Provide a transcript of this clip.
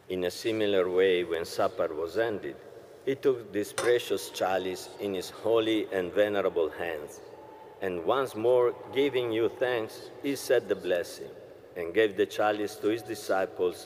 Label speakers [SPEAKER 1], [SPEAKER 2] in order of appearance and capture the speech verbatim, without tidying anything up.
[SPEAKER 1] In a similar way, when supper was ended, he took this precious chalice in his holy and venerable hands, and once more giving you thanks, he said the blessing, and gave the chalice to his disciples